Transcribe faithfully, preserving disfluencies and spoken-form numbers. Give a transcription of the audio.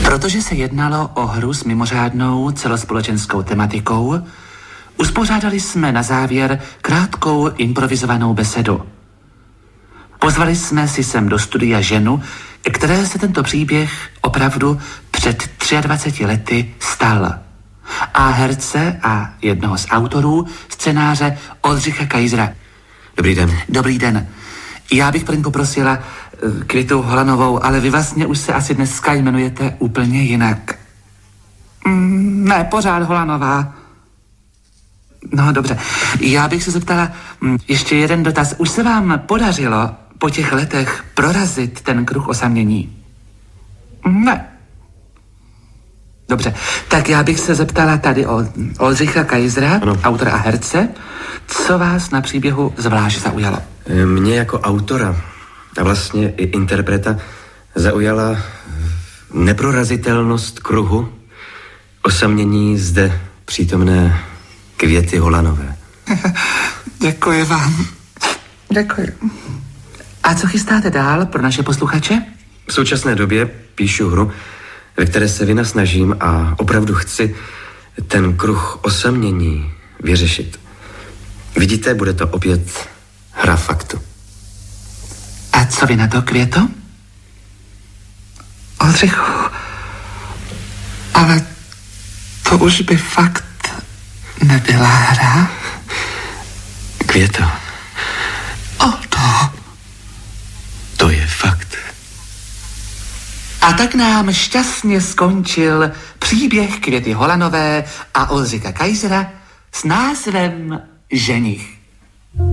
Protože se jednalo o hru s mimořádnou celospolečenskou tematikou, uspořádali jsme na závěr krátkou improvizovanou besedu. Pozvali jsme si sem do studia ženu, které se tento příběh opravdu před dvaceti třemi lety stal. A herce a jednoho z autorů scénáře Oldřicha Kaisera. Dobrý den. Dobrý den. Já bych první poprosila Květu Holanovou, ale vy vlastně už se asi dneska jmenujete úplně jinak. Mm, ne, pořád Holanová. No, dobře. Já bych se zeptala, ještě jeden dotaz. Už se vám podařilo po těch letech prorazit ten kruh osamění? Ne. Dobře, tak já bych se zeptala tady o Oldřicha Kaisera, ano. Autora a herce. Co vás na příběhu zvlášť zaujalo? Mě jako autora a vlastně i interpreta zaujala neprorazitelnost kruhu osamění zde přítomné Květy Holanové. Děkuji vám. Děkuji. A co chystáte dál pro naše posluchače? V současné době píšu hru, ve které se vynasnažím a opravdu chci ten kruh osamění vyřešit. Vidíte, bude to opět hra faktu. A co vy na to, Květo? Oldřichu, ale to už by fakt nebyla hra? Květo. O to. To je fakt. A tak nám šťastně skončil příběh Květy Holanové a Oldřicha Kaisera s názvem Ženich.